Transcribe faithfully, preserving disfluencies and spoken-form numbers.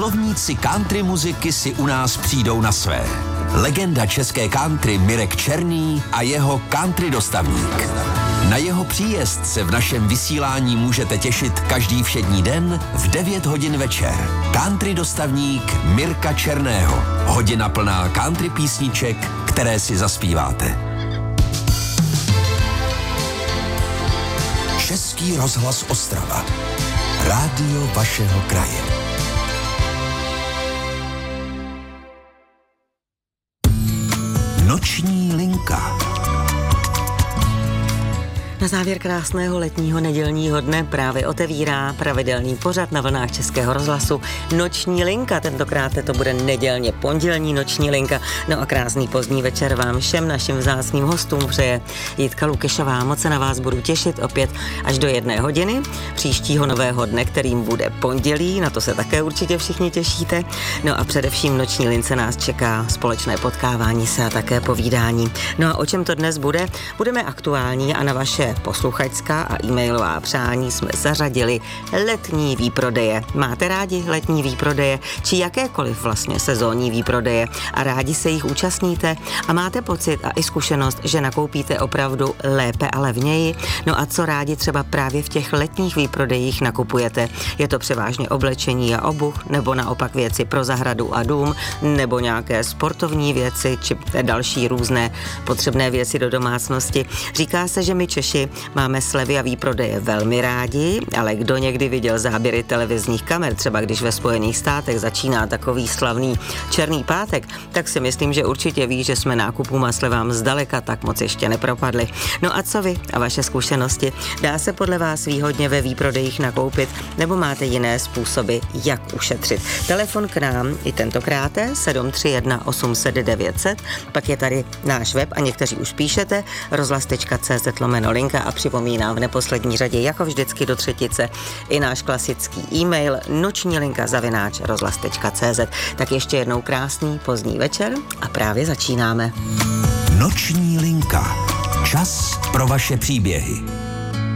Milovníci country muziky si u nás přijdou na své. Legenda české country Mirek Černý a jeho country dostavník. Na jeho příjezd se v našem vysílání můžete těšit každý všední den v devět hodin večer. Country dostavník Mirka Černého. Hodina plná country písniček, které si zaspíváte. Český rozhlas Ostrava. Rádio vašeho kraje. Noční linka. Na závěr krásného letního nedělního dne právě otevírá pravidelný pořad na vlnách Českého rozhlasu Noční linka. Tentokrát to bude nedělně pondělní Noční linka. No a krásný pozdní večer vám všem našim vzácným hostům přeje Jitka Lukešová. Moc se na vás budu těšit opět až do jedné hodiny příštího nového dne, kterým bude pondělí. Na to se také určitě všichni těšíte. No a především v Noční lince nás čeká společné potkávání se a také povídání. No a o čem to dnes bude? Budeme aktuální a na vaše posluchačská a e-mailová přání jsme zařadili letní výprodeje. Máte rádi letní výprodeje či jakékoliv vlastně sezónní výprodeje a rádi se jich účastníte a máte pocit a i zkušenost, že nakoupíte opravdu lépe a levněji? No a co rádi třeba právě v těch letních výprodejích nakupujete? Je to převážně oblečení a obuv, nebo naopak věci pro zahradu a dům, nebo nějaké sportovní věci či další různé potřebné věci do domácnosti? Říká se, že my Češi máme slevy a výprodeje velmi rádi, ale kdo někdy viděl záběry televizních kamer, třeba když ve Spojených státech začíná takový slavný Černý pátek, tak si myslím, že určitě ví, že jsme nákupům a slevám zdaleka tak moc ještě nepropadli. No a co vy a vaše zkušenosti? Dá se podle vás výhodně ve výprodejích nakoupit, nebo máte jiné způsoby, jak ušetřit? Telefon k nám i tentokrát sedm tři jedna osm set devět set, pak je tady náš web a někteří už píšete rozhlas tečka cé zet lomeno linka a připomínám v neposlední řadě jako vždycky do třetice i náš klasický e-mail noční linka zavináč rozhlas tečka cé zet. Tak ještě jednou krásný pozdní večer a právě začínáme. Noční linka. Čas pro vaše příběhy.